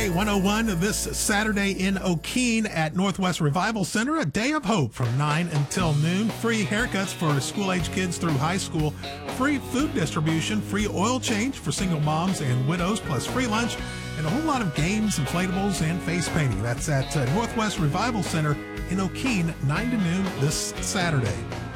K101 this Saturday in O'Keene at Northwest Revival Center, a day of hope from 9 until noon. Free haircuts for school-age kids through high school, free food distribution, free oil change for single moms and widows, plus free lunch, and a whole lot of games, inflatables, and face painting. That's at Northwest Revival Center in O'Keene, 9 to noon this Saturday.